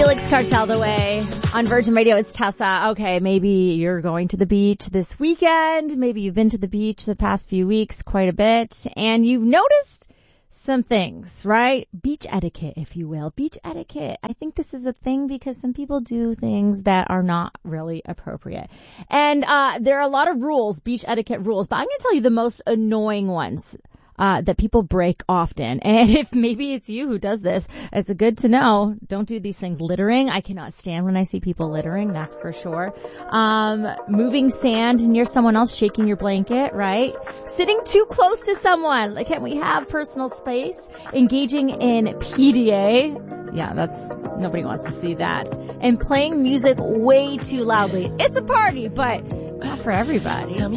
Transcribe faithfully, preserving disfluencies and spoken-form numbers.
Felix Cartel the way on Virgin Radio. It's Tessa. Okay, maybe you're going to the beach this weekend. Maybe you've been to the beach the past few weeks quite a bit, and you've noticed some things, right? Beach etiquette, if you will. Beach etiquette. I think this is a thing because some people do things that are not really appropriate. And uh there are a lot of rules, beach etiquette rules, but I'm going to tell you the most annoying ones Uh, that people break often. And if maybe it's you who does this, it's good to know. Don't do these things. Littering. I cannot stand when I see people littering. That's for sure. Um, moving sand near someone else, shaking your blanket, right? Sitting too close to someone. Like, can't we have personal space? Engaging in P D A. Yeah, that's, nobody wants to see that. And playing music way too loudly. It's a party, but not for everybody.